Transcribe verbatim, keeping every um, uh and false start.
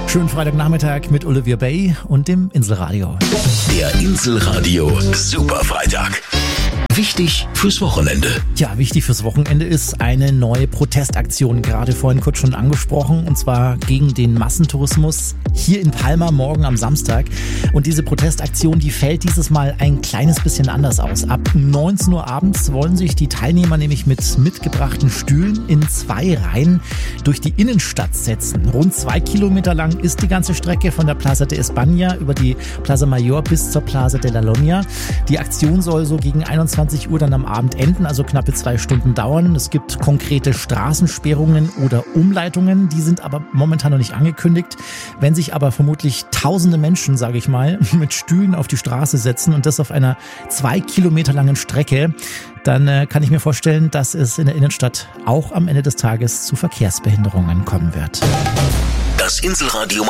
Schönen Freitagnachmittag mit Olivia Bay und dem Inselradio. Der Inselradio Superfreitag. Wichtig fürs Wochenende. Ja, wichtig fürs Wochenende ist eine neue Protestaktion, gerade vorhin kurz schon angesprochen, und zwar gegen den Massentourismus hier in Palma morgen am Samstag. Und diese Protestaktion, die fällt dieses Mal ein kleines bisschen anders aus. Ab neunzehn Uhr abends wollen sich die Teilnehmer nämlich mit mitgebrachten Stühlen in zwei Reihen durch die Innenstadt setzen. Rund zwei Kilometer lang ist die ganze Strecke von der Plaza de España über die Plaza Mayor bis zur Plaza de la Lonia. Die Aktion soll so gegen einundzwanzig Uhr dann am Abend enden, also knappe zwei Stunden dauern. Es gibt konkrete Straßensperrungen oder Umleitungen, die sind aber momentan noch nicht angekündigt. Wenn sich aber vermutlich tausende Menschen, sage ich mal, mit Stühlen auf die Straße setzen und das auf einer zwei Kilometer langen Strecke, dann äh, kann ich mir vorstellen, dass es in der Innenstadt auch am Ende des Tages zu Verkehrsbehinderungen kommen wird. Das Inselradio